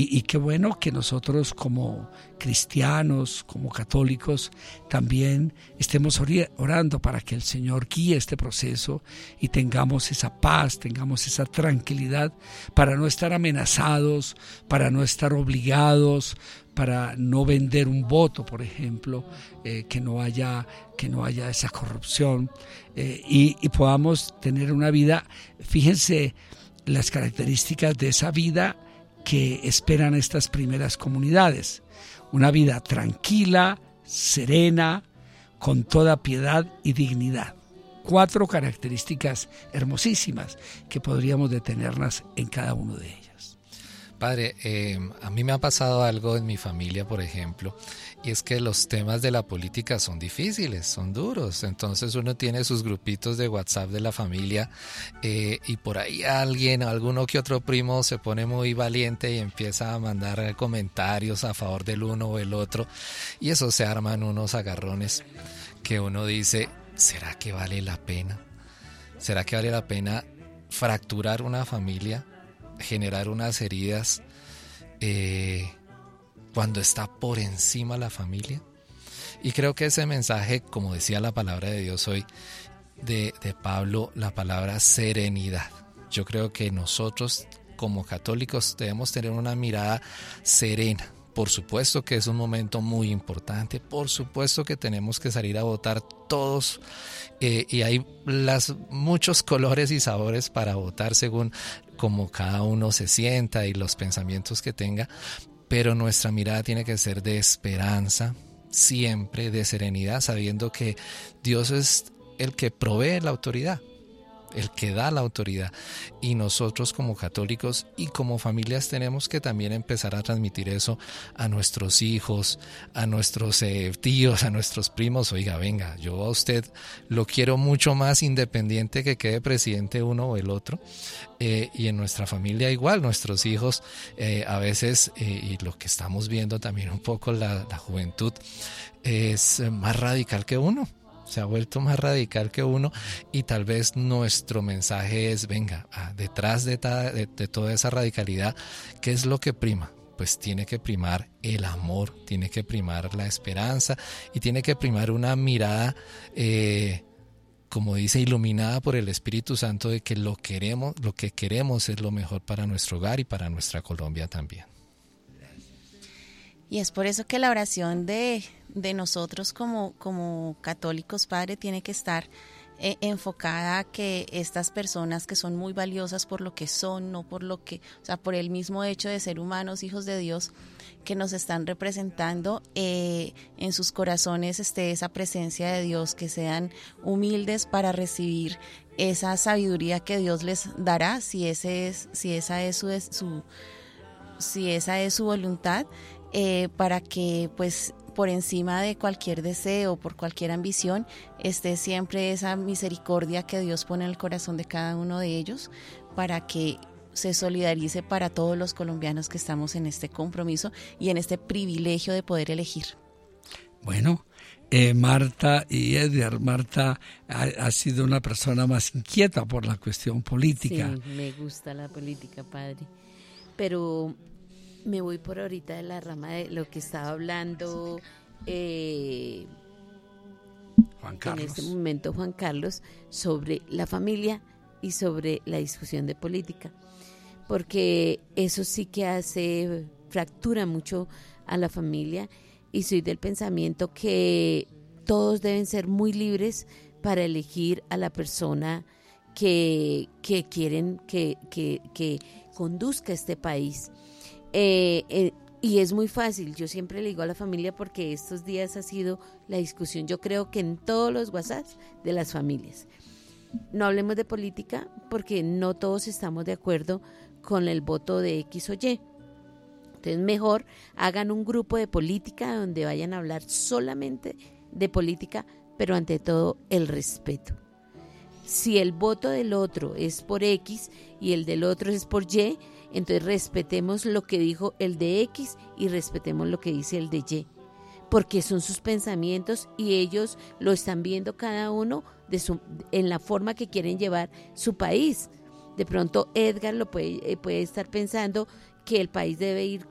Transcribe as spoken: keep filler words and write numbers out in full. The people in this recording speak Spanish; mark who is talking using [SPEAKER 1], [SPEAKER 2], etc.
[SPEAKER 1] Y, y qué bueno que nosotros como cristianos, como católicos, también estemos orando para que el Señor guíe este proceso y tengamos esa paz, tengamos esa tranquilidad para no estar amenazados, para no estar obligados, para no vender un voto, por ejemplo, eh, que no haya que no haya esa corrupción, eh, y, y podamos tener una vida. Fíjense las características de esa vida que esperan estas primeras comunidades: una vida tranquila, serena, con toda piedad y dignidad. Cuatro características hermosísimas que podríamos detenerlas en cada uno de ellas.
[SPEAKER 2] Padre, eh, a mí me ha pasado algo en mi familia, por ejemplo, y es que los temas de la política son difíciles, son duros. Entonces uno tiene sus grupitos de WhatsApp de la familia, eh, y por ahí alguien, alguno que otro primo se pone muy valiente y empieza a mandar comentarios a favor del uno o el otro, y eso se arman unos agarrones que uno dice, ¿será que vale la pena? ¿Será que vale la pena fracturar una familia? Generar unas heridas eh, cuando está por encima la familia. Y creo que ese mensaje, como decía la palabra de Dios hoy, de, de Pablo, la palabra serenidad. Yo creo que nosotros como católicos debemos tener una mirada serena. Por supuesto que es un momento muy importante, por supuesto que tenemos que salir a votar todos, eh, y hay las, muchos colores y sabores para votar según como cada uno se sienta y los pensamientos que tenga, pero nuestra mirada tiene que ser de esperanza, siempre de serenidad, sabiendo que Dios es el que provee la autoridad, el que da la autoridad, y nosotros como católicos y como familias tenemos que también empezar a transmitir eso a nuestros hijos, a nuestros eh, tíos, a nuestros primos. Oiga, venga, yo a usted lo quiero mucho más independiente que quede presidente uno o el otro, eh, y en nuestra familia igual, nuestros hijos eh, a veces, eh, y lo que estamos viendo también un poco la, la juventud es más radical que uno. Se ha vuelto más radical que uno, y tal vez nuestro mensaje es, venga, detrás de, ta, de, de toda esa radicalidad, ¿qué es lo que prima? Pues tiene que primar el amor, tiene que primar la esperanza, y tiene que primar una mirada, eh, como dice, iluminada por el Espíritu Santo, de que lo queremos, lo que queremos es lo mejor para nuestro hogar y para nuestra Colombia también.
[SPEAKER 3] Y es por eso que la oración de, de nosotros como, como católicos, Padre, tiene que estar eh, enfocada a que estas personas que son muy valiosas por lo que son, no por lo que, o sea, por el mismo hecho de ser humanos, hijos de Dios, que nos están representando, eh, en sus corazones esté esa presencia de Dios, que sean humildes para recibir esa sabiduría que Dios les dará, si ese es, si esa es su, su si esa es su voluntad. Eh, para que pues por encima de cualquier deseo, por cualquier ambición, esté siempre esa misericordia que Dios pone en el corazón de cada uno de ellos, para que se solidarice para todos los colombianos que estamos en este compromiso y en este privilegio de poder elegir.
[SPEAKER 1] Bueno, eh, Marta y Edgar, Marta ha, ha sido una persona más inquieta por la cuestión política.
[SPEAKER 4] Sí, me gusta la política, padre, pero me voy por ahorita de la rama de lo que estaba hablando eh,
[SPEAKER 1] Juan Carlos.
[SPEAKER 4] En este momento Juan Carlos, sobre la familia y sobre la discusión de política, porque eso sí que hace, fractura mucho a la familia, y soy del pensamiento que todos deben ser muy libres para elegir a la persona que, que quieren que, que, que conduzca este país. Eh, eh, y es muy fácil, yo siempre le digo a la familia, porque estos días ha sido la discusión, yo creo que en todos los WhatsApps de las familias, no hablemos de política porque no todos estamos de acuerdo con el voto de X o Y. Entonces mejor hagan un grupo de política donde vayan a hablar solamente de política, pero ante todo el respeto. Si el voto del otro es por X y el del otro es por Y, entonces respetemos lo que dijo el de X y respetemos lo que dice el de Y, porque son sus pensamientos y ellos lo están viendo cada uno de su, en la forma que quieren llevar su país. De pronto Edgar lo puede, puede estar pensando que el país debe ir